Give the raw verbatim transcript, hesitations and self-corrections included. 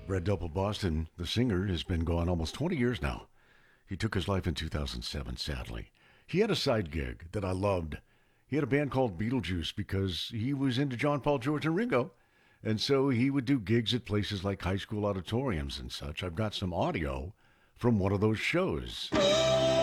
Red Double Boston, the singer, has been gone almost twenty years now. He took his life in two thousand seven, sadly. He had a side gig that I loved. He had a band called Beetlejuice because he was into John Paul, George, and Ringo. And so he would do gigs at places like high school auditoriums and such. I've got some audio from one of those shows.